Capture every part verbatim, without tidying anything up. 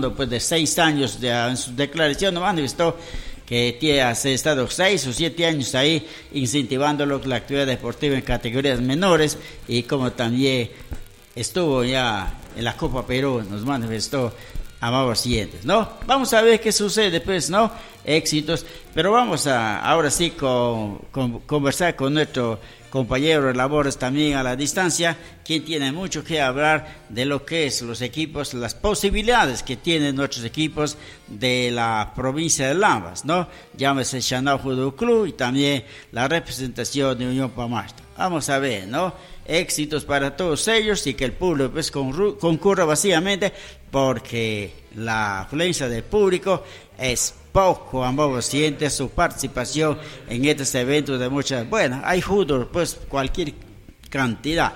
pues de seis años de, en su declaración, no manifestó que tiene, ha estado seis o siete años ahí incentivando la actividad deportiva en categorías menores, y como también estuvo ya en la Copa Perú, nos manifestó amables siguientes, ¿no? Vamos a ver qué sucede, pues, ¿no? Éxitos, pero vamos a ahora sí con, con conversar con nuestro compañero de labores también a la distancia, quien tiene mucho que hablar de lo que es los equipos, las posibilidades que tienen nuestros equipos de la provincia de Lamas, ¿no? Llámese Chanao Judo Club y también la representación de Unión Pamasto. Vamos a ver, ¿no? Éxitos para todos ellos y que el público pues concurra básicamente, porque la afluencia del público es poco, ambos siente su participación en estos eventos de muchas, bueno, hay fútbol, pues cualquier cantidad.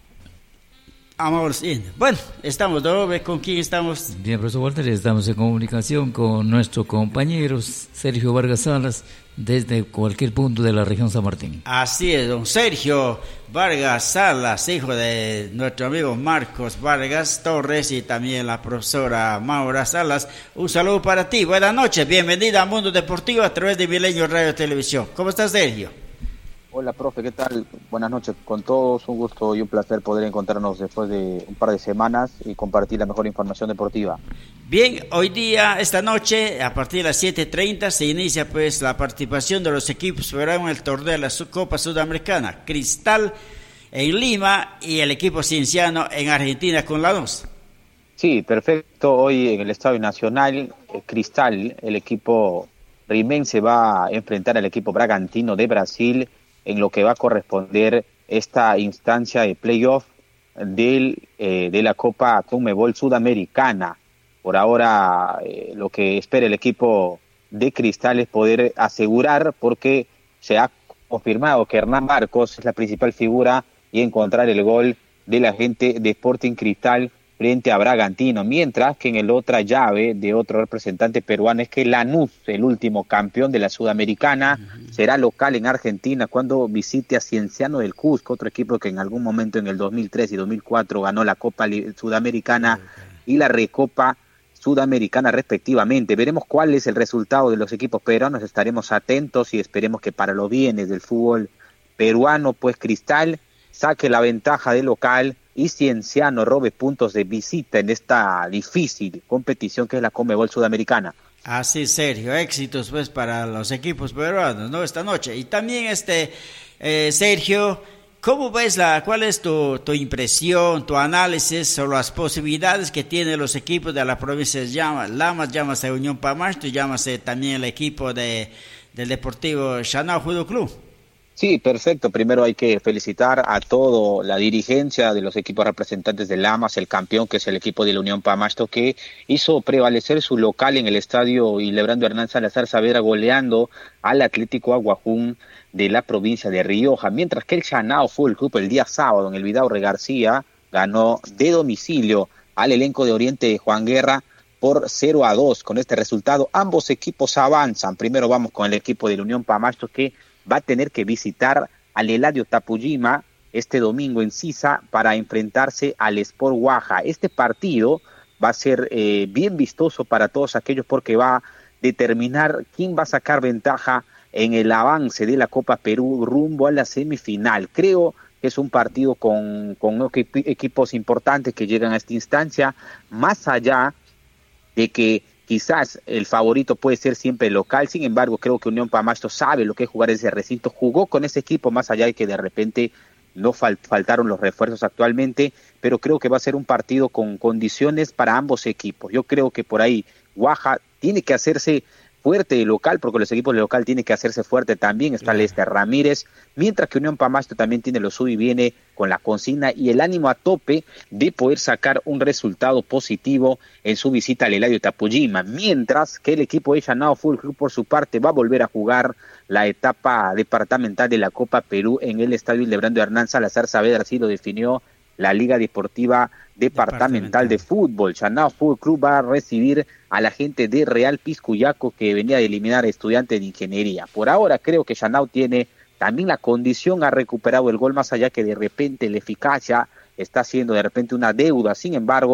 Ambos bueno, estamos de nuevo, ¿con quién estamos? Bien, profesor Walter, estamos en comunicación con nuestro compañero Sergio Vargas Salas desde cualquier punto de la región San Martín. Así es, don Sergio Vargas Salas, hijo de nuestro amigo Marcos Vargas Torres y también la profesora Maura Salas. Un saludo para ti, buenas noches, bienvenida a Mundo Deportivo a través de Milenio Radio y Televisión. ¿Cómo estás, Sergio? Hola, profe, ¿qué tal? Buenas noches con todos, un gusto y un placer poder encontrarnos después de un par de semanas y compartir la mejor información deportiva. Bien, hoy día, esta noche, a partir de las siete treinta, se inicia pues la participación de los equipos peruanos en el torneo de la Copa Sudamericana. Cristal en Lima y el equipo cienciano en Argentina con la dos. Sí, perfecto. Hoy en el Estadio Nacional, Cristal, el equipo rimense va a enfrentar al equipo Bragantino de Brasil en lo que va a corresponder esta instancia de playoff del, eh, de la Copa Conmebol Sudamericana. Por ahora, eh, lo que espera el equipo de Cristal es poder asegurar, porque se ha confirmado que Hernán Marcos es la principal figura, y encontrar el gol de la gente de Sporting Cristal frente a Bragantino, mientras que en el otra llave de otro representante peruano es que Lanús, el último campeón de la Sudamericana, uh-huh. será local en Argentina cuando visite a Cienciano del Cusco, otro equipo que en algún momento en el dos mil tres y dos mil cuatro ganó la Copa Sudamericana uh-huh. y la Recopa Sudamericana respectivamente. Veremos cuál es el resultado de los equipos peruanos, estaremos atentos y esperemos que para los bienes del fútbol peruano, pues Cristal saque la ventaja de local y Cienciano robe puntos de visita en esta difícil competición que es la Conmebol Sudamericana. Así, Sergio, éxitos pues para los equipos peruanos, ¿no? Esta noche. Y también, este eh, Sergio, ¿cómo ves la, cuál es tu, tu impresión, tu análisis sobre las posibilidades que tienen los equipos de la provincia de Lamas, llámase Unión Pamasto y llámase también el equipo de del Deportivo Chanao Judo Club? Sí, perfecto. Primero hay que felicitar a toda la dirigencia de los equipos representantes de Lamas, el campeón que es el equipo de la Unión Pamasto, que hizo prevalecer su local en el estadio Ilebrando Hernán Salazar Saavedra, goleando al Atlético Aguajún de la provincia de Rioja, mientras que el Chanao Fútbol Club el día sábado en el Vidaurre García ganó de domicilio al elenco de Oriente de Juan Guerra por cero a dos. Con este resultado ambos equipos avanzan. Primero vamos con el equipo de la Unión Pamasto, que va a tener que visitar al Eladio Tapujima este domingo en Sisa para enfrentarse al Sport Guaja. Este partido va a ser eh, bien vistoso para todos aquellos, porque va a determinar quién va a sacar ventaja en el avance de la Copa Perú rumbo a la semifinal. Creo que es un partido con, con equip- equipos importantes que llegan a esta instancia, más allá de que quizás el favorito puede ser siempre el local. Sin embargo, creo que Unión Pamasto sabe lo que es jugar ese recinto, jugó con ese equipo, más allá de que de repente no fal- faltaron los refuerzos actualmente, pero creo que va a ser un partido con condiciones para ambos equipos. Yo creo que por ahí Guaja tiene que hacerse fuerte de local, porque los equipos de local tienen que hacerse fuerte también. Está Lester Ramírez, mientras que Unión Pamasto también tiene lo suyo y viene con la consigna y el ánimo a tope de poder sacar un resultado positivo en su visita al Eladio Tapujima, mientras que el equipo de Chanao Fútbol Club por su parte va a volver a jugar la etapa departamental de la Copa Perú en el estadio Ilebrando Hernán Salazar Saavedra, así lo definió la Liga Deportiva Departamental, Departamental de Fútbol. Chanao Fútbol Club va a recibir a la gente de Real Piscuyaco, que venía de eliminar a Estudiantes de Ingeniería. Por ahora creo que Chanao tiene también la condición, ha recuperado el gol, más allá que de repente la eficacia está siendo de repente una deuda. Sin embargo,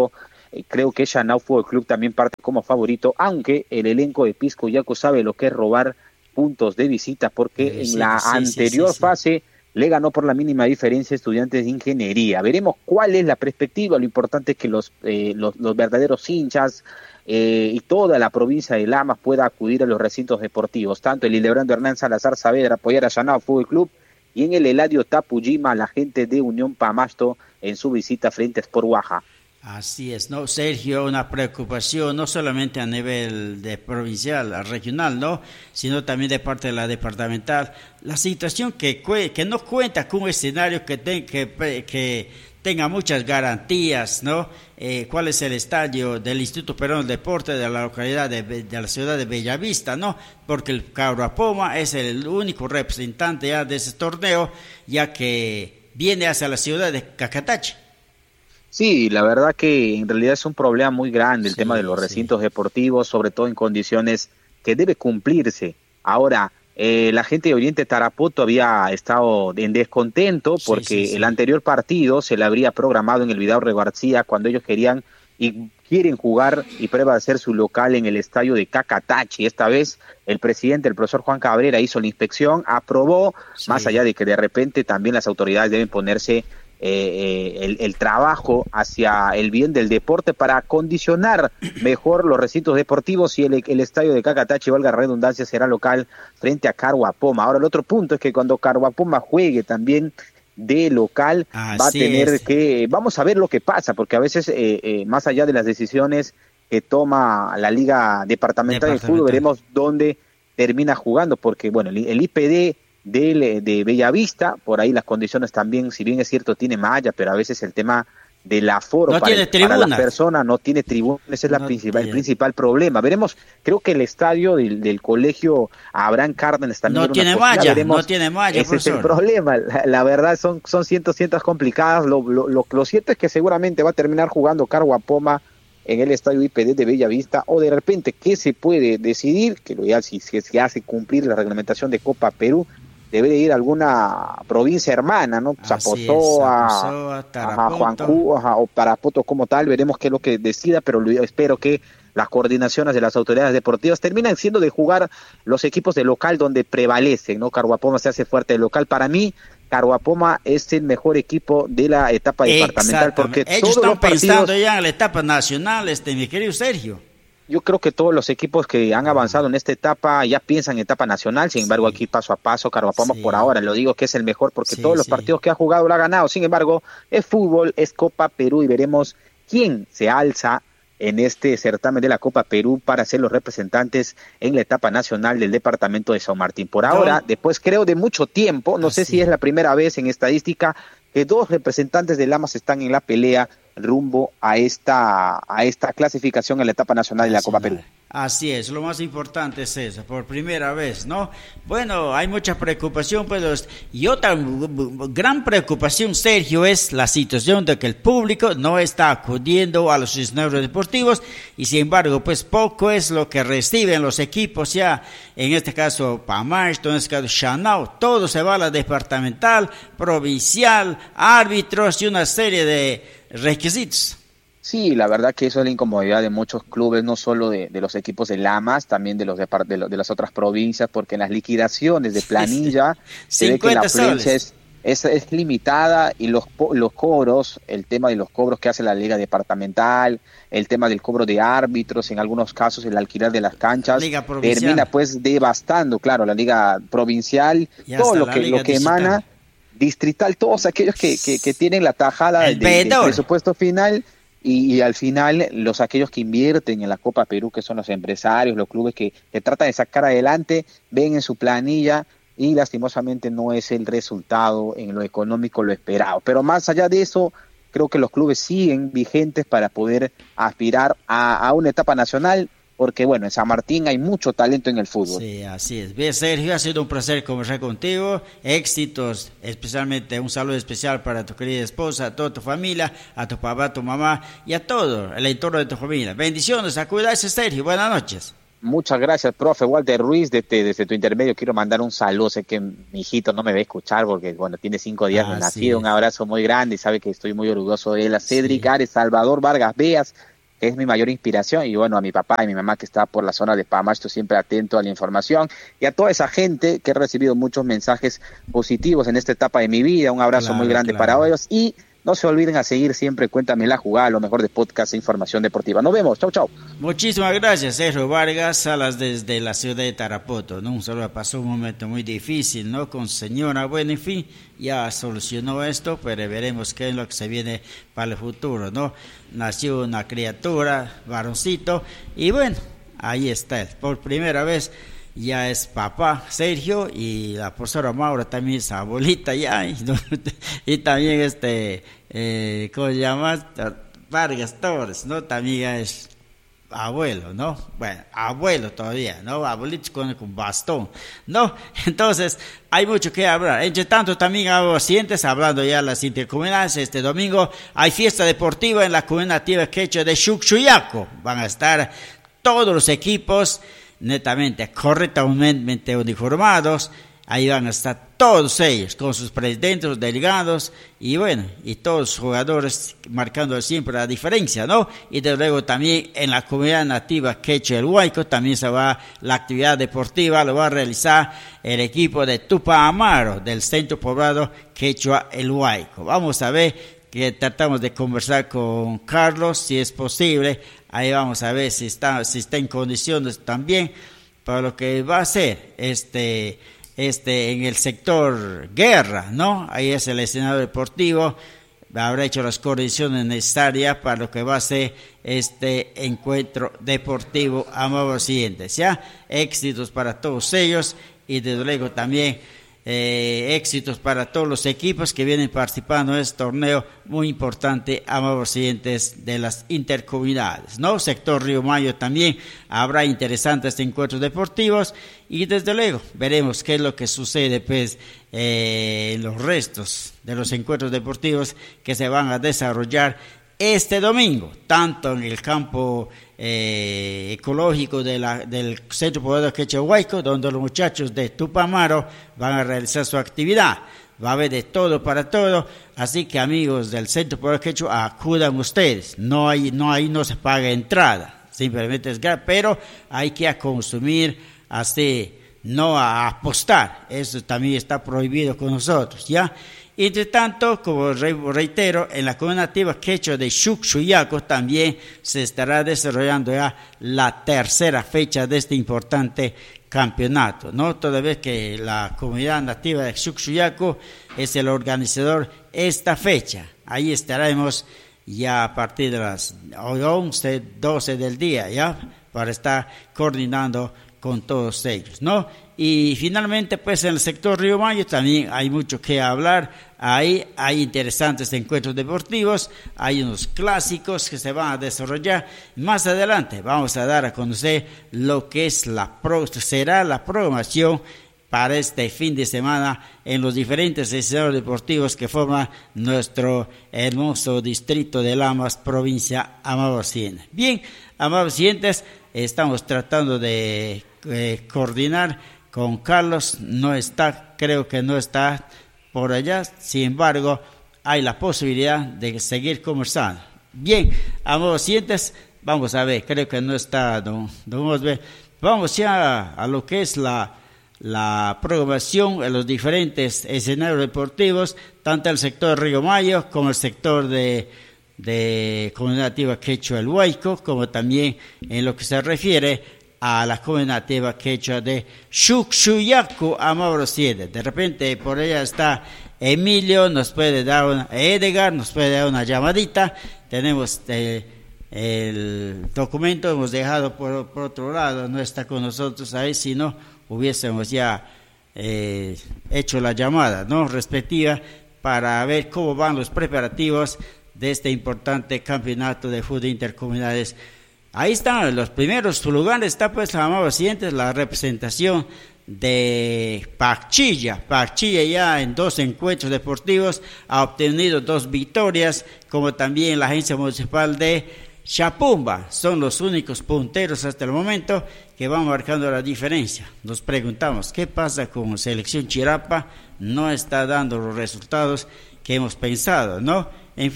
eh, creo que Shanao Fútbol Club también parte como favorito, aunque el elenco de Pisco Yaco sabe lo que es robar puntos de visita, porque sí, en sí, la sí, anterior sí, sí, fase sí. le ganó por la mínima diferencia a Estudiantes de Ingeniería. Veremos cuál es la perspectiva. Lo importante es que los, eh, los, los verdaderos hinchas eh, y toda la provincia de Lamas pueda acudir a los recintos deportivos, tanto el Hildebrando Hernán Salazar Saavedra apoyar a Shanao Fútbol Club, y en el Eladio Tapujima la gente de Unión Pamasto en su visita frente a Sport Oaxaca. Así es, ¿no, Sergio? Una preocupación no solamente a nivel de provincial, regional, ¿no? Sino también de parte de la departamental. La situación que, que no cuenta con un escenario que, te, que, que tenga muchas garantías, ¿no? Eh, ¿Cuál es el estadio del Instituto Peruano del Deporte de la localidad de, de la ciudad de Bellavista, ¿no? Porque el Caruapoma es el único representante ya de ese torneo, ya que viene hacia la ciudad de Cacatache. Sí, la verdad que en realidad es un problema muy grande el sí, tema de los recintos sí. deportivos, sobre todo en condiciones que debe cumplirse. Ahora, eh, la gente de Oriente Tarapoto había estado en descontento porque sí, sí, sí. el anterior partido se le habría programado en el Vidaurre García cuando ellos querían y quieren jugar y prevalecer su local en el estadio de Cacatache. Esta vez el presidente, el profesor Juan Cabrera, hizo la inspección, aprobó, sí. más allá de que de repente también las autoridades deben ponerse Eh, eh, el, el trabajo hacia el bien del deporte para condicionar mejor los recintos deportivos, y el, el estadio de Cacatache, valga redundancia, será local frente a Caruapoma. Ahora el otro punto es que cuando Caruapoma juegue también de local, Así va a tener es. que, vamos a ver lo que pasa, porque a veces eh, eh, más allá de las decisiones que toma la Liga Departamental, Departamental. de Fútbol, veremos dónde termina jugando, porque bueno, el, el I P D De, de Bellavista, por ahí las condiciones también, si bien es cierto, tiene malla, pero a veces el tema del aforo no para, para las personas no tiene tribuna, ese es la no principal, tiene. el principal problema. Veremos, creo que el estadio del, del colegio Abraham Cárdenas también no tiene malla, veremos, no tiene malla, ese profesor. es el problema, la, la verdad son, son cientos, cientos complicadas. Lo, lo, lo, lo cierto es que seguramente va a terminar jugando Caruapoma en el estadio I P D de Bellavista, o de repente, ¿qué se puede decidir? Que lo ideal, si se si, si hace cumplir la reglamentación de Copa Perú, debe de ir a alguna provincia hermana, ¿no? Zapozoa, Juancú, o Tarapoto como tal. Veremos qué es lo que decida, pero espero que las coordinaciones de las autoridades deportivas terminan siendo de jugar los equipos de local donde prevalecen, ¿no? Caruapoma se hace fuerte de local. Para mí, Caruapoma es el mejor equipo de la etapa departamental, porque ellos todos están los partidos, pensando ya en la etapa nacional, este mi querido Sergio. Yo creo que todos los equipos que han avanzado en esta etapa ya piensan en etapa nacional. Sin embargo, sí. aquí paso a paso, Caruapoma sí. por ahora lo digo que es el mejor, porque sí, todos los sí. partidos que ha jugado lo ha ganado. Sin embargo, es fútbol, es Copa Perú, y veremos quién se alza en este certamen de la Copa Perú para ser los representantes en la etapa nacional del departamento de San Martín. Por ahora, no. después creo de mucho tiempo, no Así. sé si es la primera vez en estadística que dos representantes de Lamas están en la pelea rumbo a esta a esta clasificación en la etapa nacional de la Copa Perú. Así es, lo más importante es eso, por primera vez, ¿no? Bueno, hay mucha preocupación, pues, y otra gran preocupación, Sergio, es la situación de que el público no está acudiendo a los escenarios deportivos, y sin embargo, pues poco es lo que reciben los equipos ya, en este caso Pamasto, en este caso Shanao, todo se va a la departamental, provincial, árbitros y una serie de requisitos. Sí, la verdad que eso es la incomodidad de muchos clubes, no solo de, de los equipos de Lamas, también de los de, de, los, de las otras provincias, porque en las liquidaciones de planilla se ve que la afluencia es, es, es limitada, y los, los cobros, el tema de los cobros que hace la liga departamental, el tema del cobro de árbitros, en algunos casos el alquiler de las canchas, termina pues devastando, claro, la liga provincial, todo lo que, lo que emana, distrital, todos aquellos que, que, que tienen la tajada de, del presupuesto final. Y, y al final, los aquellos que invierten en la Copa Perú, que son los empresarios, los clubes que, que tratan de sacar adelante, ven en su planilla y lastimosamente no es el resultado en lo económico lo esperado. Pero más allá de eso, creo que los clubes siguen vigentes para poder aspirar a, a una etapa nacional, porque bueno, en San Martín hay mucho talento en el fútbol. Sí, así es. Bien, Sergio, ha sido un placer conversar contigo, éxitos, especialmente un saludo especial para tu querida esposa, a toda tu familia, a tu papá, a tu mamá y a todo el entorno de tu familia. Bendiciones, a cuidarse, Sergio, buenas noches. Muchas gracias, profe Walter Ruiz, desde, desde tu intermedio quiero mandar un saludo, sé que mi hijito no me va a escuchar porque bueno, tiene cinco días de nacido, un abrazo muy grande y sabe que estoy muy orgulloso de él, a Cedric sí. Ares, Salvador Vargas Beas, que es mi mayor inspiración, y bueno, a mi papá y mi mamá que está por la zona de Pamasto, siempre atento a la información, y a toda esa gente que he recibido muchos mensajes positivos en esta etapa de mi vida. Un abrazo Claro, muy grande claro. para ellos, y no se olviden a seguir siempre Cuéntame la Jugada, lo mejor de podcast e información deportiva. Nos vemos, chau chau. Muchísimas gracias, Sergio Vargas Salas, desde la ciudad de Tarapoto, ¿no? Solo pasó un momento muy difícil, ¿no? Con señora, bueno, en fin, ya solucionó esto, pero veremos qué es lo que se viene para el futuro, ¿no? Nació una criatura, varoncito, y bueno, ahí está él, por primera vez ya es papá Sergio, y la profesora Maura también es abuelita ya, y, ¿no? Y también este, eh, ¿cómo se llama? Vargas Torres, ¿no? También ya es abuelo, ¿no? Bueno, abuelo todavía, ¿no? Abuelito con, con bastón, ¿no? Entonces, hay mucho que hablar. Entre tanto, también hago siguientes, hablando ya de las intercomunales. Este domingo hay fiesta deportiva en la comunidad nativa quechua de Xuxuyaco. Van a estar todos los equipos netamente, correctamente uniformados. Ahí van a estar todos ellos, con sus presidentes, los delegados, y bueno, y todos los jugadores marcando siempre la diferencia, ¿no? Y desde luego también en la comunidad nativa quechua del Huayco también se va la actividad deportiva, lo va a realizar el equipo de Tupa Amaro, del centro poblado quechua el Huayco. Vamos a ver, que tratamos de conversar con Carlos, si es posible, ahí vamos a ver si está, si está en condiciones también, para lo que va a ser este... Este, en el sector guerra, ¿no? Ahí es el escenario deportivo, habrá hecho las condiciones necesarias para lo que va a ser este encuentro deportivo, amables siguientes, ¿ya? Éxitos para todos ellos, y desde luego también eh, éxitos para todos los equipos que vienen participando en este torneo muy importante, amables siguientes de las intercomunidades, ¿no? Sector Río Mayo también habrá interesantes encuentros deportivos, y desde luego veremos qué es lo que sucede pues eh, en los restos de los encuentros deportivos que se van a desarrollar este domingo, tanto en el campo eh, ecológico de la, del Centro Poblado Quechua Huayco, donde los muchachos de Tupamaro van a realizar su actividad. Va a haber de todo para todo, así que amigos del Centro Poblado Quechua, acudan ustedes. No hay, no hay, no se paga entrada, simplemente es gratis, pero hay que a consumir, así, no a apostar. Eso también está prohibido con nosotros, ¿ya? Entre tanto, como reitero, en la comunidad nativa quechua de Xuxuyaco también se estará desarrollando ya la tercera fecha de este importante campeonato, ¿no? Toda vez que la comunidad nativa de Xuxuyaco es el organizador esta fecha. Ahí estaremos ya a partir de las once, doce del día, ¿ya? Para estar coordinando con todos ellos, ¿no? Y finalmente, pues en el sector Río Mayo también hay mucho que hablar. Ahí hay interesantes encuentros deportivos, hay unos clásicos que se van a desarrollar. Más adelante vamos a dar a conocer lo que es la pro, será la programación para este fin de semana en los diferentes escenarios deportivos que forman nuestro hermoso distrito de Lamas, provincia Amado Occidente. Bien, amados oyentes, estamos tratando de eh, coordinar con Carlos, no está, creo que no está por allá, sin embargo, hay la posibilidad de seguir conversando. Bien, amados oyentes, vamos a ver, creo que no está don, don Osbe. Vamos ya a, a lo que es la, la programación en los diferentes escenarios deportivos, tanto el sector de Río Mayo como el sector de, de comunidad nativa quechua el Huayco, como también en lo que se refiere a la comunidad nativa quechua de Xuxuyaco, Amabro siete. De repente por allá está Emilio, nos puede dar una, Edgar, nos puede dar una llamadita. Tenemos eh, el documento, hemos dejado por, por otro lado, no está con nosotros ahí, si no hubiésemos ya eh, hecho la llamada, ¿no? Respectiva, para ver cómo van los preparativos de este importante campeonato de fútbol intercomunidades. Ahí están los primeros lugares, está pues, amados siguientes, la representación de Pachilla. Pachilla ya en dos encuentros deportivos ha obtenido dos victorias, como también la agencia municipal de Chapumba. Son los únicos punteros hasta el momento que van marcando la diferencia. Nos preguntamos, ¿qué pasa con Selección Chirapa? No está dando los resultados que hemos pensado, ¿no? En fin,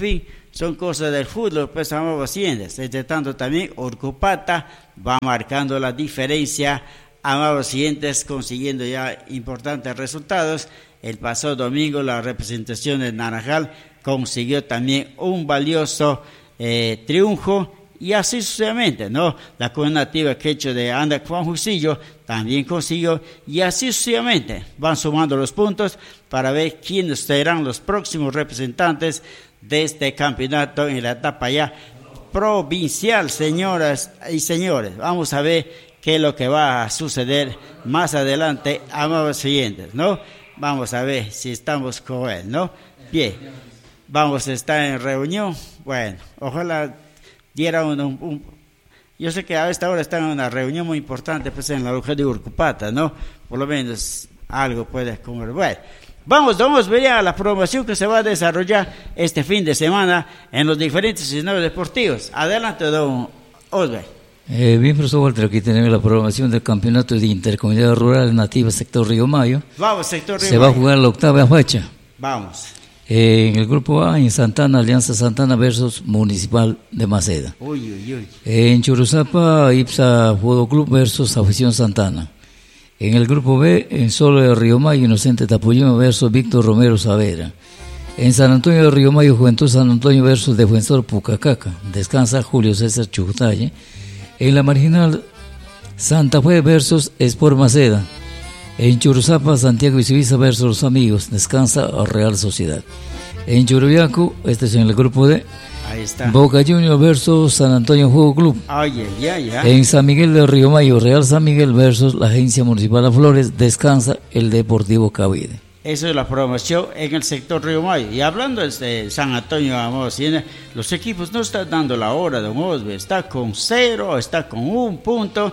son cosas del fútbol, pues vamos haciendo. Entre tanto también Urcupata va marcando la diferencia, amados siguientes, consiguiendo ya importantes resultados. El pasado domingo la representación de Naranjal consiguió también un valioso eh, triunfo, y así sucesivamente, ¿no? La comunidad nativa quechua de Anda Juan Juicillo también consiguió, y así sucesivamente van sumando los puntos para ver quiénes serán los próximos representantes de este campeonato en la etapa ya provincial, señoras y señores. Vamos a ver qué es lo que va a suceder más adelante, amados siguientes, ¿no? Vamos a ver si estamos con él, ¿no? Bien, vamos a estar en reunión. Bueno, ojalá diera un, un, un... Yo sé que a esta hora están en una reunión muy importante, pues en la localidad de Urcupata, ¿no? Por lo menos algo puede comer. Bueno, vamos, vamos a ver a la promoción que se va a desarrollar este fin de semana en los diferentes escenarios deportivos. Adelante, don Osvaldo. Eh, bien, profesor Walter, aquí tenemos la programación del campeonato de intercomunidad rural nativa sector Río Mayo. Vamos, sector Río Se Mayo. va a jugar la octava fecha. Vamos. Eh, en el grupo A, en Santana, Alianza Santana versus Municipal de Maceda. Uy, uy, uy. Eh, en Churuzapa, Ipsa Fútbol Club versus Afición Santana. En el grupo B, en Solo de Río Mayo, Inocente Tapullima versus Víctor Romero Savera. En San Antonio de Río Mayo, Juventud San Antonio versus Defensor Pucacaca. Descansa Julio César Chucutalle. En la marginal, Santa Fe versus Sport Maceda. En Churuzapa, Santiago y Suiza versus Los Amigos. Descansa Real Sociedad. En Churubiaco, este es en el grupo D. Ahí está. Boca Juniors versus San Antonio Juego Club. Oye, ya, ya. En San Miguel de Río Mayo, Real San Miguel versus la Agencia Municipal de Flores. Descansa el Deportivo Cavide. Eso es la promoción en el sector Río Mayo. Y hablando de San Antonio, vamos, los equipos no están dando la hora, don Osvaldo. Está con cero, está con un punto.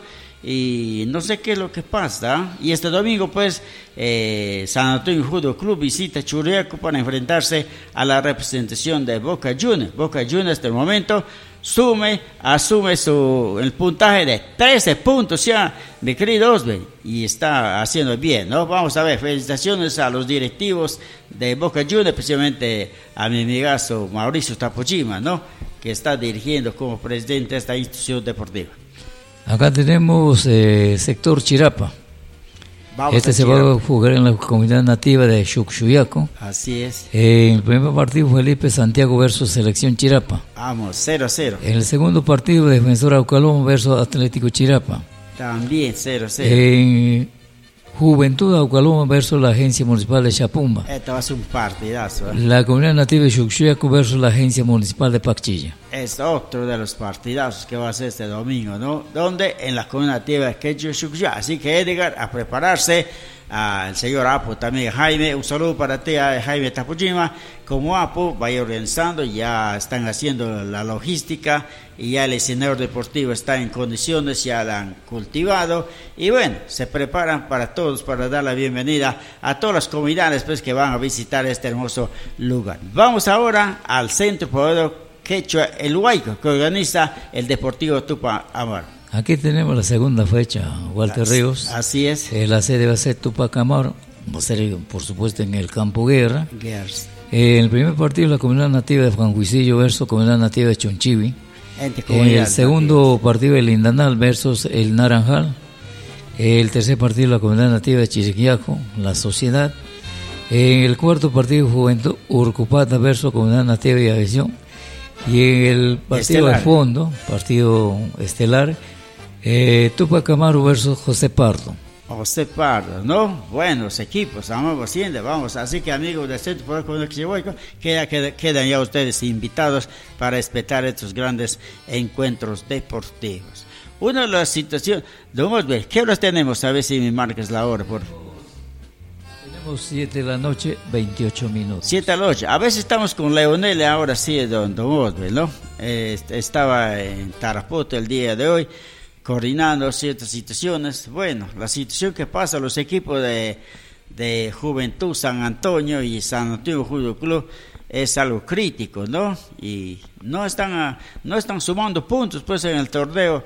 Y no sé qué es lo que pasa. Y este domingo, pues, eh, San Antonio Fútbol Club visita Churiaco para enfrentarse a la representación de Boca Juniors. Boca Juniors, hasta el momento, sume, asume su, el puntaje de trece puntos ya, mi querido Osvaldo, y está haciendo bien, ¿no? Vamos a ver, felicitaciones a los directivos de Boca Juniors, especialmente a mi amigazo Mauricio Tapullima, ¿no? Que está dirigiendo como presidente esta institución deportiva. Acá tenemos eh, sector Chirapa. Vamos este se Chirapa. va a jugar en la comunidad nativa de Xuxuyaco. Así es. Eh, en el primer partido, Felipe Santiago versus Selección Chirapa. Vamos, cero a cero. En el segundo partido, Defensor Aucalón versus Atlético Chirapa. También cero a cero. En Juventud Aucalón versus la Agencia Municipal de Chapumba. Esto va a ser un partidazo, ¿eh? La comunidad nativa de Xuxuyaco versus la Agencia Municipal de Pacchilla. Es otro de los partidazos que va a ser este domingo, ¿no? Donde en la comunidad nativa de Quechua Xuxuyá. Así que Edgar, a prepararse. Al señor Apo también, Jaime, un saludo para ti, a Jaime Tapullima. Como Apo vaya organizando, ya están haciendo la logística y ya el escenario deportivo está en condiciones, ya la han cultivado y bueno, se preparan para todos, para dar la bienvenida a todas las comunidades pues, que van a visitar este hermoso lugar. Vamos ahora al Centro Poblado Quechua El Huayco, que organiza el Deportivo Tupac Amaru. Aquí tenemos la segunda fecha, Walter As, Ríos. Así es. Eh, la sede va a ser Tupac Amaru, va a ser por supuesto en el Campo Guerra. Guerras. Eh, en el primer partido la comunidad nativa de Juan Juicillo versus comunidad nativa de Chonchivi. En el segundo nativa. partido el Lindanal versus el Naranjal. El tercer partido la comunidad nativa de Chiriquiaco, la Sociedad. En el cuarto partido Juventud Urcupata versus comunidad nativa de Aviación. Y en el partido estelar. de fondo, partido estelar, eh, Tupac Amaru versus José Pardo. José Pardo, ¿no? Buenos equipos, vamos haciendo, vamos. Así que amigos del Centro Poder Comunitario, queda, queda, quedan ya ustedes invitados para respetar estos grandes encuentros deportivos. Una de las situaciones, don Osvaldo, ¿qué horas tenemos? A ver si me marcas la hora, por favor. Tenemos siete de la noche, veintiocho minutos. siete de la noche. A veces estamos con Leonel, ahora sí, don, don Osvaldo, ¿no? Eh, estaba en Tarapoto el día de hoy, coordinando ciertas situaciones. Bueno, la situación que pasa, los equipos de, de Juventud San Antonio y San Antonio Fútbol Club es algo crítico, ¿no? Y no están, a, no están sumando puntos pues en el torneo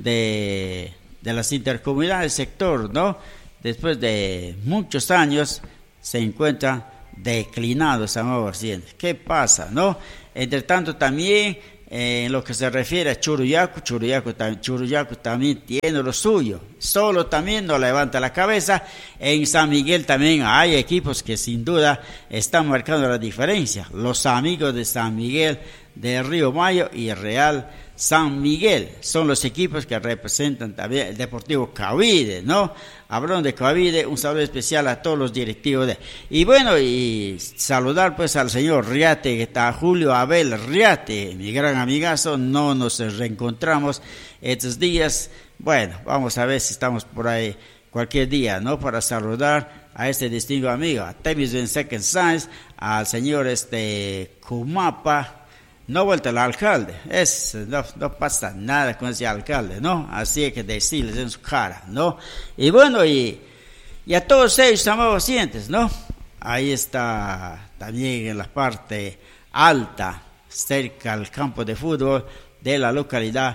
de, de las intercomunidades del sector, ¿no? Después de muchos años se encuentra declinado esa nueva vertiente. ¿Qué pasa, no? Entre tanto, también eh, en lo que se refiere a Churuyacu, Churuyacu, Churuyacu también tiene lo suyo. Solo también no levanta la cabeza. En San Miguel también hay equipos que sin duda están marcando la diferencia. Los amigos de San Miguel de Río Mayo y Real San Miguel son los equipos que representan también el Deportivo Cavide, ¿no? Hablando de Cavide, un saludo especial a todos los directivos de... Y bueno, y saludar pues al señor Riate, que está Julio Abel Riate, mi gran amigazo. No nos reencontramos estos días. Bueno, vamos a ver si estamos por ahí cualquier día, ¿no? Para saludar a este distinguido amigo, a Temis Ben Second Science, al señor este Kumapa. No vuelta al alcalde, es, no, no pasa nada con ese alcalde, ¿no? Así hay que decirles en su cara, ¿no? Y bueno, y, y a todos ellos, amados pacientes, ¿no? Ahí está también en la parte alta, cerca al campo de fútbol de la localidad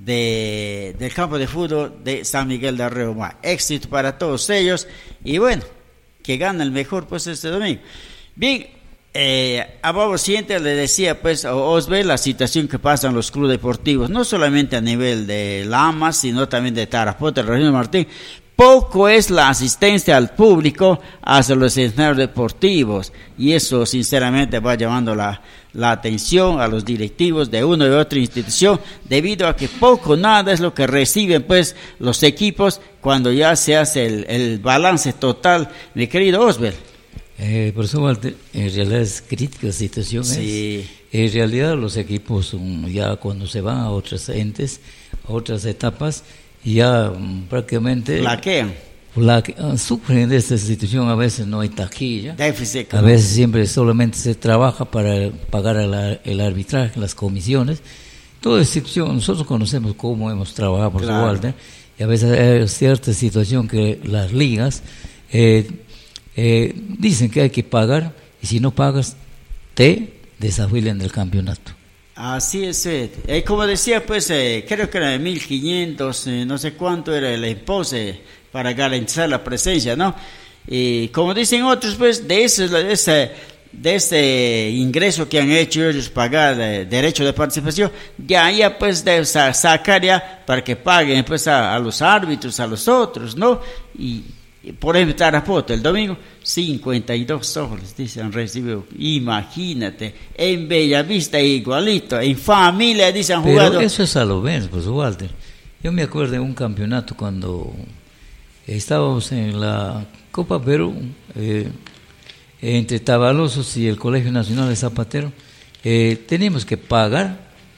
de, del campo de fútbol de San Miguel de Río Mayo. Éxito para todos ellos y bueno, que gane el mejor pues este domingo. Bien. Eh, a Bobo Siente le decía pues a Osbel la situación que pasa en los clubes deportivos, no solamente a nivel de Lamas, sino también de Tarapoto, de Regino Martín. Poco es la asistencia al público hacia los escenarios deportivos y eso sinceramente va llamando la, la atención a los directivos de una y otra institución debido a que poco nada es lo que reciben pues los equipos cuando ya se hace el, el balance total, mi querido Osbel. Eh, por eso, Walter, en realidad es crítica la situación. Sí. Es, en realidad los equipos um, ya cuando se van a otras entes, a otras etapas, ya um, prácticamente flaquean. Flaque, uh, sufren de esta situación, a veces no hay taquilla, déficit, a veces siempre solamente se trabaja para pagar el, el arbitraje, las comisiones. Toda institución, nosotros conocemos cómo hemos trabajado, por claro. Su Walter, y a veces hay cierta situación que las ligas... Eh, Eh, dicen que hay que pagar y si no pagas te desafilian del campeonato. Así es, eh, eh, como decía pues eh, creo que era de mil quinientos, eh, no sé cuánto era el impose para garantizar la presencia, ¿no? Y como dicen otros pues de ese, de ese, de ese ingreso que han hecho ellos pagar eh, derecho de participación, ya ya pues de sa- sacar ya para que paguen pues a, a los árbitros, a los otros, ¿no? Y por ejemplo, Tarapoto, el domingo, cincuenta y dos soles, dicen, recibió. Imagínate, en Bellavista igualito, en familia, dicen, pero jugado. Eso es a lo menos, pues, Walter. Yo me acuerdo de un campeonato cuando estábamos en la Copa Perú, eh, entre Tabalosos y el Colegio Nacional de Zapatero, eh, teníamos que pagar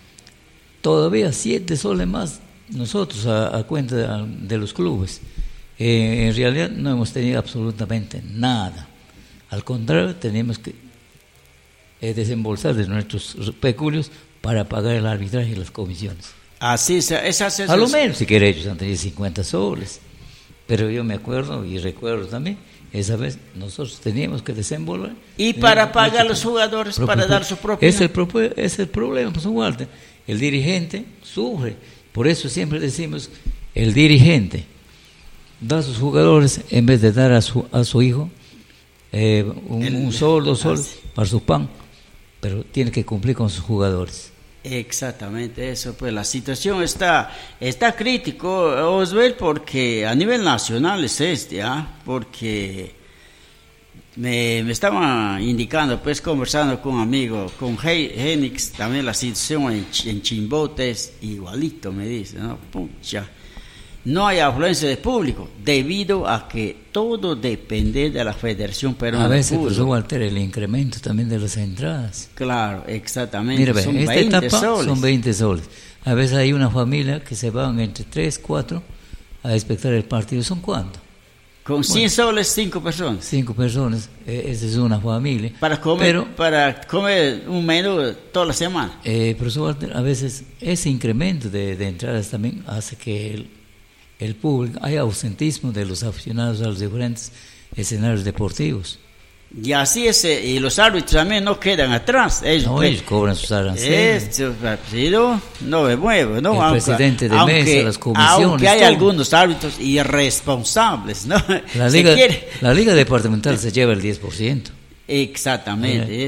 todavía siete soles más nosotros a, a cuenta de, de los clubes. Eh, en realidad no hemos tenido absolutamente nada. Al contrario, tenemos que eh, desembolsar de nuestros peculios para pagar el arbitraje y las comisiones. Así es, esas, esas, a lo menos, si quiere, ellos han tenido cincuenta soles. Pero yo me acuerdo y recuerdo también, esa vez nosotros teníamos que desembolsar. Y para pagar a los jugadores, propio, para dar su propio. Es el, es el problema, pues, Walter. El dirigente sufre. Por eso siempre decimos, el dirigente da a sus jugadores en vez de dar a su a su hijo eh, un, el, un sol, dos soles para su pan, pero tiene que cumplir con sus jugadores. Exactamente eso, pues la situación está está crítico, Osbel, porque a nivel nacional es este, ¿ah? Porque me, me estaba indicando, pues conversando con un amigo, con Genix, también la situación en, en Chimbote es igualito, me dice, ¿no? Pucha. No hay afluencia de público, debido a que todo depende de la Federación Peruana. A veces, pues, Walter, el incremento también de las entradas. Claro, exactamente. Mira, son esta veinte etapa soles. Son veinte soles. A veces hay una familia que se van entre tres, cuatro a espectar el partido. ¿Son cuánto? Con cien bueno, soles, cinco personas. Cinco personas, eh, esa es una familia. Para comer, pero, para comer un menú toda la semana. Eh, profesor Walter, a veces ese incremento de, de entradas también hace que el el público, hay ausentismo de los aficionados a los diferentes escenarios deportivos. Y así es, y los árbitros también no quedan atrás. Ellos, no, ellos cobran sus aranceles. No, no me muevo, ¿no? El aunque, presidente de aunque, mesa, las comisiones. Aunque hay todo. algunos árbitros irresponsables, ¿no? La liga, la liga departamental se lleva el diez por ciento. Exactamente. Eh,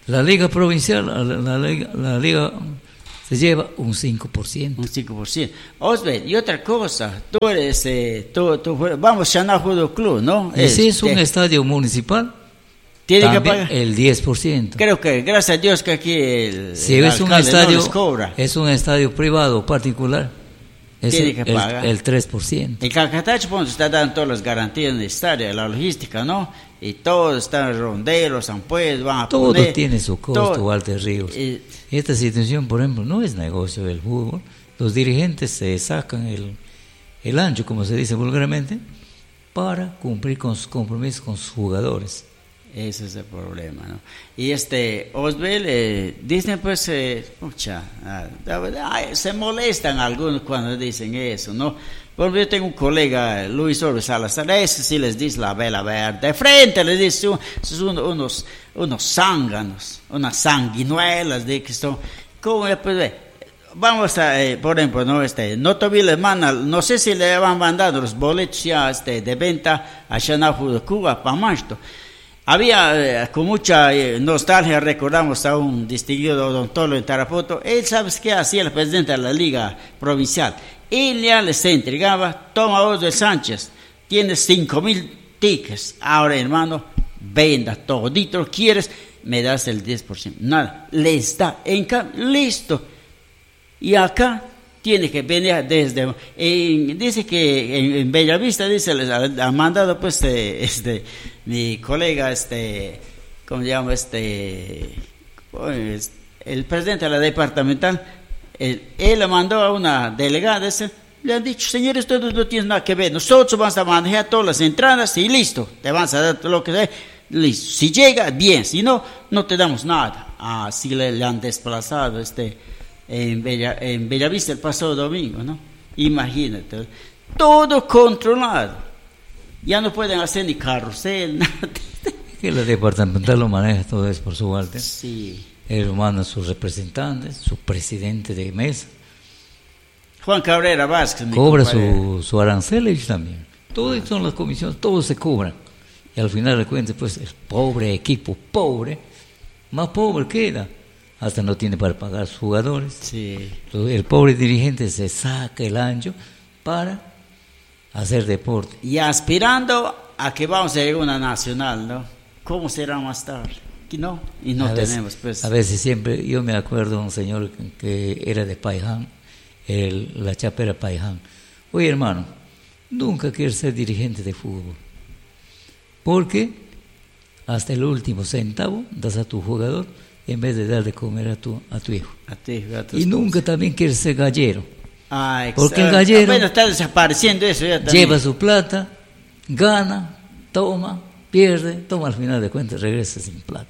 La liga provincial, la, la, liga, la liga se lleva un cinco por ciento. Un cinco por ciento. Osbel, y otra cosa, tú eres, eh, tú, tú, vamos a Xaná Fútbol Club, ¿no? Y si es un te, estadio municipal, tiene que pagar el diez por ciento. Creo que, gracias a Dios que aquí el, si el es un estadio, no les cobra. Es un estadio privado particular, es tiene el, que pagar. El, el tres por ciento. El Calcatacho pues, está dando todas las garantías necesarias, la logística, ¿no? Y todos están ronderos, Ampuez, van a todo poner... Todo tiene su costo, todo, Walter Ríos. Eh, Esta situación, por ejemplo, no es negocio del fútbol. Los dirigentes se sacan el, el ancho, como se dice vulgarmente, para cumplir con sus compromisos con sus jugadores. Ese es el problema, ¿no? Y este, Osbel, eh, dicen pues, eh, mucha, ah, se molestan algunos cuando dicen eso, ¿no? Porque yo tengo un colega, Luis Orbe Salazar, ese sí les dice la vela verde, de frente les dice son unos, unos zánganos, unas sanguinuelas de que son, ¿cómo ya pues ve? Vamos a, eh, por ejemplo, no este, no todavía les mandan, no sé si le van mandando los boletos ya este, de venta a Xaná Fútbol Club, a Pamasto. Había, eh, con mucha eh, nostalgia, recordamos a un distinguido odontólogo en Tarapoto. Él, ¿sabes qué hacía el presidente de la Liga Provincial? Él ya les entregaba, toma Osbel Sánchez, tienes cinco mil tickets, ahora hermano, venda todito, quieres, me das el diez por ciento. Nada, les da, en cambio, listo. Y acá tiene que venir desde, en, dice que en, en Bellavista, dice, les ha, ha mandado pues eh, este, mi colega, este, ¿cómo se llama? Este, pues, el presidente de la departamental, él, él le mandó a una delegada, ese, le han dicho, señores, ustedes no tienen nada que ver, nosotros vamos a manejar todas las entradas y listo, te vamos a dar todo lo que sea, listo, si llega, bien, si no, no te damos nada. Así le, le han desplazado este, en, Bella, en Bellavista el pasado domingo, ¿no? Imagínate, todo controlado, ya no pueden hacer ni carrusel, nada. Que la departamental lo maneja todo eso por su parte. Sí. Él manda a sus representantes, su presidente de mesa. Juan Cabrera Vázquez. Cobra su, su arancel ellos también. Todas son las comisiones, todos se cobran. Y al final de cuentas, pues el pobre equipo, pobre, más pobre queda. Hasta no tiene para pagar a sus jugadores. Sí. El pobre dirigente se saca el ancho para hacer deporte. Y aspirando a que vamos a llegar a una nacional, ¿no? ¿Cómo será más tarde? No, y no a tenemos, veces, pues. A veces siempre, yo me acuerdo de un señor que, que era de Paiján, el, la chapera Paiján. Oye, hermano, nunca quieres ser dirigente de fútbol, porque hasta el último centavo das a tu jugador en vez de dar de comer a tu, a tu hijo. A ti, a tu y nunca también quieres ser gallero, ah, porque el gallero bueno, está desapareciendo eso ya lleva su plata, gana, toma, pierde, toma, al final de cuentas regresa sin plata.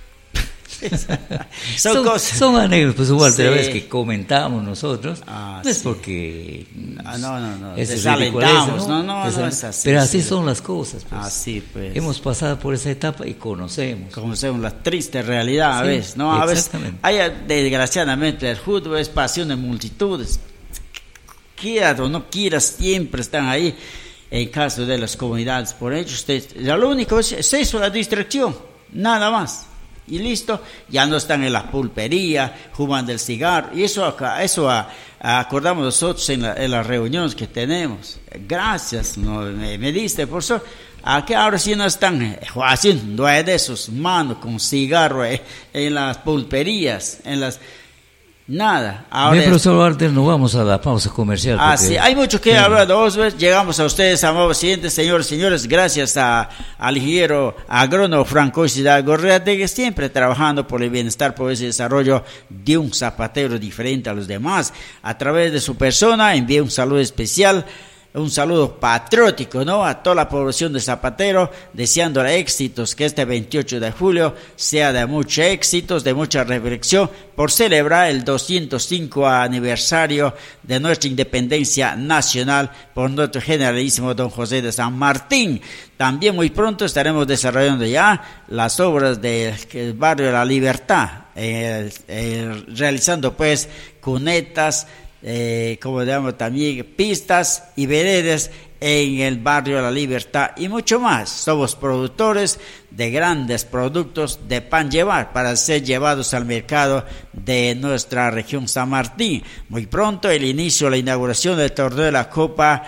son, son, cosas. Son anécdotas, igual, sí. de la vez que comentamos nosotros. Ah, no es sí. porque ah, no, no, no. es desalentamos, no, no, no, no es así. Pero así sí. son las cosas. Pues. Así, pues. Hemos pasado por esa etapa y conocemos. Conocemos la triste realidad a sí, veces, ¿no? A veces, hay, desgraciadamente, el fútbol es pasión de multitudes. Quieras o no quieras, siempre están ahí. En caso de las comunidades, por ello, usted, lo único es, es eso, la distracción, nada más. Y listo, ya no están en la pulpería, fumando el cigarro. Y eso, eso a, a acordamos nosotros en, la, en las reuniones que tenemos. Gracias, no, me, me diste, profesor. Aquí ahora sí no están haciendo de esos manos con cigarro eh, en las pulperías, en las... Nada. Ahora Bien, profesor Walter, nos vamos a la pausa comercial. Ah, sí, hay mucho que sí. hablar de Osbel. Llegamos a ustedes, amables siguientes, señores, señores, gracias a, al ingeniero agrónomo Franco Ciudad Gorrea, que siempre trabajando por el bienestar, por ese desarrollo de un zapatero diferente a los demás. A través de su persona, envía un saludo especial, un saludo patriótico, ¿no? A toda la población de Zapatero, deseándole éxitos, que este veintiocho de julio sea de muchos éxitos, de mucha reflexión, por celebrar el doscientos cinco aniversario de nuestra independencia nacional por nuestro generalísimo don José de San Martín. También muy pronto estaremos desarrollando ya las obras del barrio de la Libertad, eh, eh, realizando pues cunetas, eh, como digamos también pistas y veredas en el barrio La Libertad y mucho más. Somos productores de grandes productos de pan llevar para ser llevados al mercado de nuestra región San Martín. Muy pronto el inicio, la inauguración del torneo de la Copa,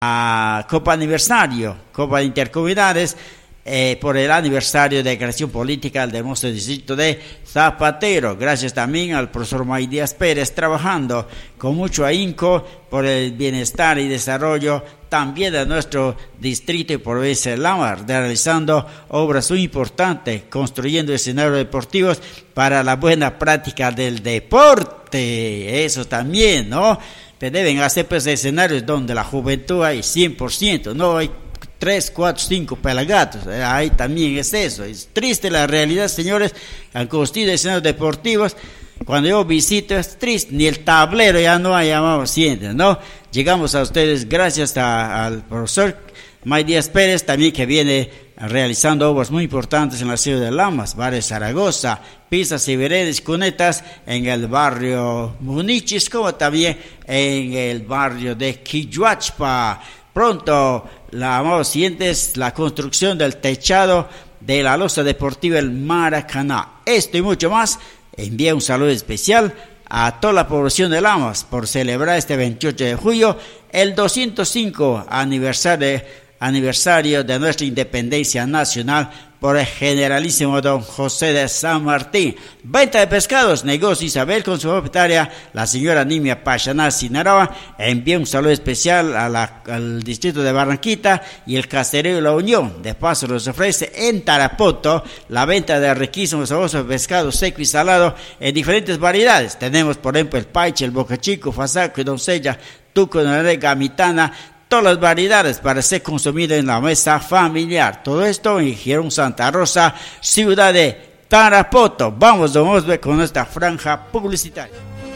a Copa Aniversario, Copa de Intercomunidades, Eh, por el aniversario de creación política del nuestro distrito de Zapatero. Gracias también al profesor May Díaz Pérez, trabajando con mucho ahínco por el bienestar y desarrollo también de nuestro distrito y provincia de Lamas, realizando obras muy importantes, construyendo escenarios deportivos para la buena práctica del deporte. Eso también, ¿no? Pero deben hacer pues escenarios donde la juventud hay cien por ciento, no hay tres, cuatro, cinco pelagatos, ahí también es eso. Es triste la realidad, señores, han construido escenarios deportivos. Cuando yo visito es triste, ni el tablero ya no hay, llamamos siempre, ¿no? Llegamos a ustedes gracias a, al profesor May Díaz Pérez, también que viene realizando obras muy importantes en la ciudad de Lamas, barrio Zaragoza, pistas y veredas, cunetas en el barrio Munichis, como también en el barrio de Quilluachpa. Pronto, la más siguiente es la construcción del techado de la losa deportiva El Maracaná. Esto y mucho más, envía un saludo especial a toda la población de Lamas por celebrar este veintiocho de julio el doscientos cinco aniversario, aniversario de nuestra independencia nacional por el generalísimo don José de San Martín. Venta de pescados, negocio Isabel con su propietaria, la señora Nimia Pachaná Sinaloa. Envía un saludo especial a la, al distrito de Barranquita y el caserío de La Unión. De paso nos ofrece en Tarapoto la venta de riquísimos sabrosos pescados seco y salado en diferentes variedades. Tenemos por ejemplo el paiche, el boca chico, fasaco y doncella, tuco, gamitana, todas las variedades para ser consumido en la mesa familiar. Todo esto en Girón Santa Rosa, ciudad de Tarapoto. Vamos, vamos a ver con esta franja publicitaria.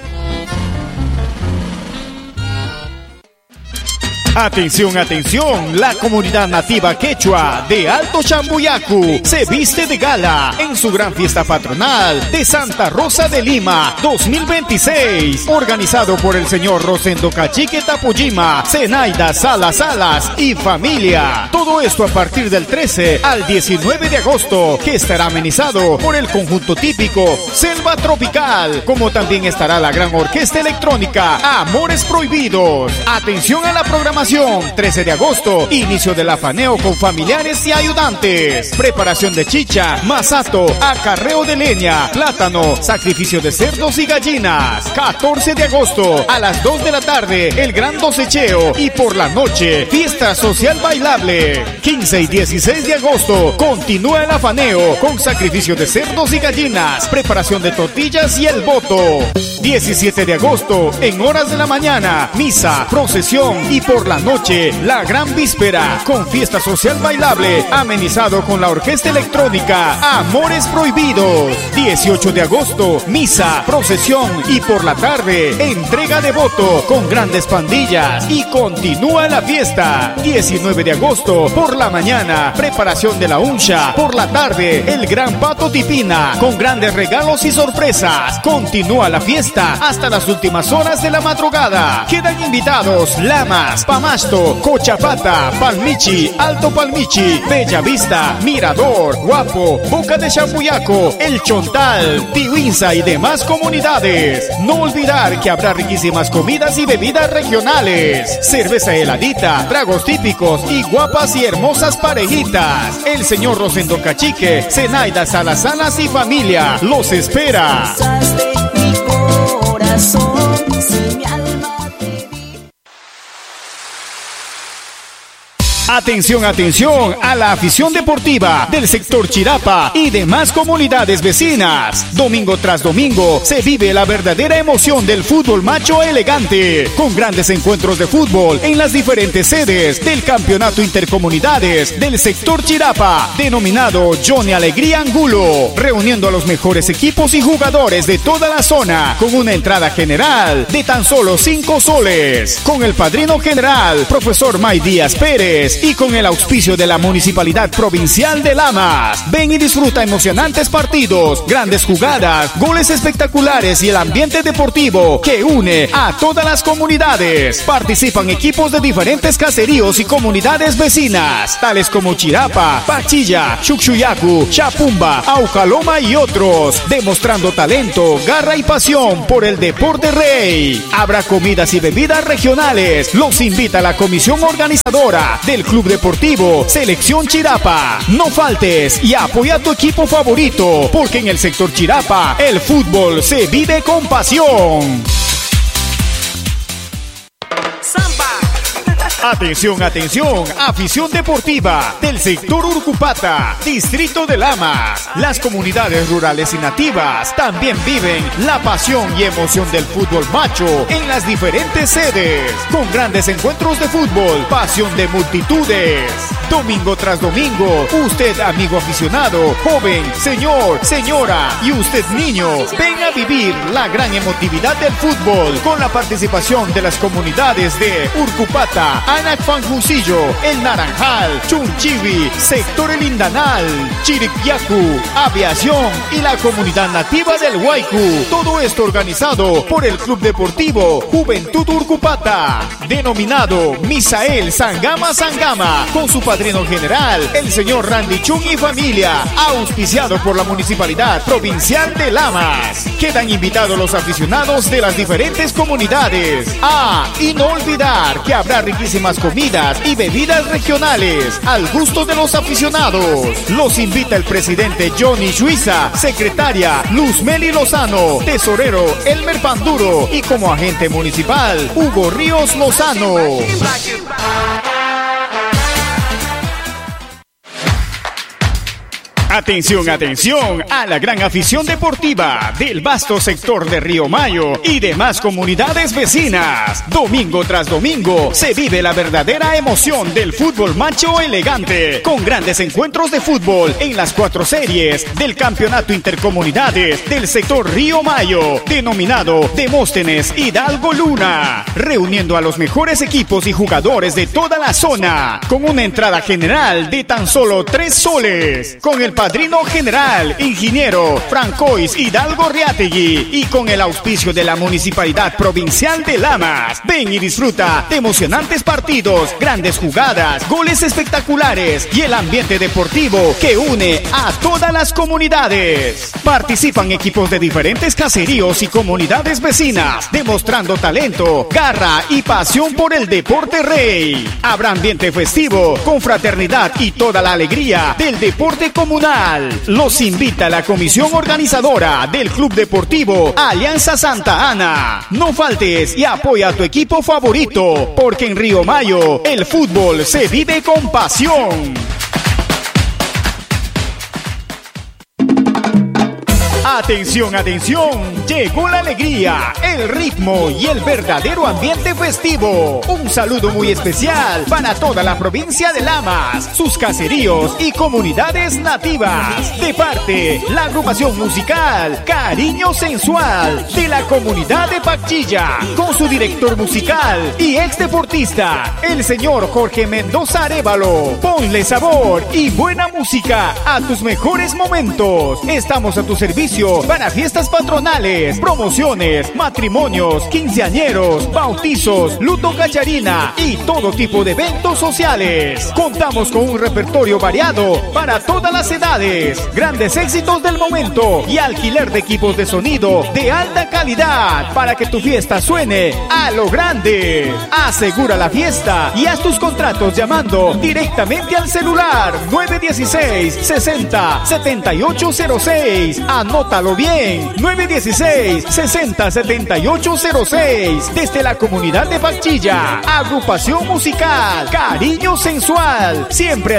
Atención, atención, la comunidad nativa quechua de Alto Chambuyacu se viste de gala en su gran fiesta patronal de Santa Rosa de Lima dos mil veintiséis, organizado por el señor Rosendo Cachique Tapujima, Zenaida Salas Salas y familia. Todo esto a partir del trece al diecinueve de agosto, que estará amenizado por el conjunto típico Selva Tropical, como también estará la gran orquesta electrónica Amores Prohibidos. Atención a la programación. trece de agosto, inicio del afaneo con familiares y ayudantes. Preparación de chicha, masato, acarreo de leña, plátano, sacrificio de cerdos y gallinas. catorce de agosto, a las dos de la tarde, el gran cosecheo y por la noche, fiesta social bailable. quince y dieciséis de agosto, continúa el afaneo con sacrificio de cerdos y gallinas, preparación de tortillas y el voto. diecisiete de agosto, en horas de la mañana, misa, procesión y por la noche, la gran víspera, con fiesta social bailable, amenizado con la orquesta electrónica Amores Prohibidos. dieciocho de agosto, misa, procesión y por la tarde, entrega de voto con grandes pandillas y continúa la fiesta. diecinueve de agosto, por la mañana, preparación de la uncha, por la tarde, el gran pato tipina con grandes regalos y sorpresas. Continúa la fiesta hasta las últimas horas de la madrugada. Quedan invitados Lamas, Pamasto, Cochapata, Palmichi, Alto Palmichi, Bella Vista, Mirador, Guapo, Boca de Chambuyaco, El Chontal, Tihuinza y demás comunidades. No olvidar que habrá riquísimas comidas y bebidas regionales, cerveza heladita, tragos típicos y guapas y hermosas parejitas. El señor Rosendo Cachique, Zenaida Salas Salas y familia los espera. Atención, atención a la afición deportiva del sector Chirapa y demás comunidades vecinas. Domingo tras domingo se vive la verdadera emoción del fútbol macho elegante, con grandes encuentros de fútbol en las diferentes sedes del campeonato intercomunidades del sector Chirapa, denominado Johnny Alegría Angulo, reuniendo a los mejores equipos y jugadores de toda la zona, con una entrada general de tan solo cinco soles, con el padrino general, profesor May Díaz Pérez, multitudes y con el auspicio de la Municipalidad Provincial de Lamas. Ven y disfruta emocionantes partidos, grandes jugadas, goles espectaculares y el ambiente deportivo que une a todas las comunidades. Participan equipos de diferentes caseríos y comunidades vecinas, tales como Chirapa, Pachilla, Chuchuyacu, Chapumba, Aucaloma y otros, demostrando talento, garra y pasión por el deporte rey. Habrá comidas y bebidas regionales. Los invita la comisión organizadora del Club Deportivo Selección Chirapa. No faltes y apoya a tu equipo favorito, porque en el sector Chirapa el fútbol se vive con pasión. Atención, atención, afición deportiva del sector Urcupata, distrito de Lamas. Las comunidades rurales y nativas también viven la pasión y emoción del fútbol macho en las diferentes sedes, con grandes encuentros de fútbol, pasión de multitudes. Domingo tras domingo, usted amigo aficionado, joven, señor, señora y usted niño, ven a vivir la gran emotividad del fútbol con la participación de las comunidades de Urcupata, Anacfanjusillo, El Naranjal, Chunchivi, Sector El Indanal, Chiriquiacu, Aviación y la comunidad nativa del Huaycu. Todo esto organizado por el Club Deportivo Juventud Urcupata, denominado Misael Sangama Sangama, con su padrino general, el señor Randy Chung y familia, auspiciado por la Municipalidad Provincial de Lamas. Quedan invitados los aficionados de las diferentes comunidades. Ah, y no olvidar que habrá riquísimas comidas y bebidas regionales al gusto de los aficionados. Los invita el presidente Johnny Suiza, secretaria Luz Meli Lozano, tesorero Elmer Panduro y como agente municipal Hugo Ríos Lozano. Atención, atención a la gran afición deportiva del vasto sector de Río Mayo y demás comunidades vecinas. Domingo tras domingo se vive la verdadera emoción del fútbol macho elegante, con grandes encuentros de fútbol en las cuatro series del Campeonato Intercomunidades del sector Río Mayo, denominado Demóstenes Hidalgo Luna, reuniendo a los mejores equipos y jugadores de toda la zona, con una entrada general de tan solo tres soles, con el padrino general, ingeniero Francois Hidalgo Riategui, y con el auspicio de la Municipalidad Provincial de Lamas. Ven y disfruta de emocionantes partidos, grandes jugadas, goles espectaculares y el ambiente deportivo que une a todas las comunidades. Participan equipos de diferentes caseríos y comunidades vecinas, demostrando talento, garra y pasión por el deporte rey. Habrá ambiente festivo, con fraternidad y toda la alegría del deporte comunal. Los invita la comisión organizadora del Club Deportivo Alianza Santa Ana. No faltes y apoya a tu equipo favorito, porque en Río Mayo el fútbol se vive con pasión. Atención, atención, llegó la alegría, el ritmo y el verdadero ambiente festivo. Un saludo muy especial para toda la provincia de Lamas, sus caseríos y comunidades nativas. De parte, la agrupación musical Cariño Sensual de la comunidad de Pachilla, con su director musical y ex deportista, el señor Jorge Mendoza Arévalo. Ponle sabor y buena música a tus mejores momentos. Estamos a tu servicio para fiestas patronales, promociones, matrimonios, quinceañeros, bautizos, luto cacharina y todo tipo de eventos sociales. Contamos con un repertorio variado para todas las edades, grandes éxitos del momento y alquiler de equipos de sonido de alta calidad para que tu fiesta suene a lo grande. Asegura la fiesta y haz tus contratos llamando directamente al celular nueve uno seis, sesenta, setenta y ocho cero seis. Anótalo bien, nueve uno seis, sesenta, setenta y ocho cero seis. Desde la comunidad de Pachilla, agrupación musical Cariño Sensual, siempre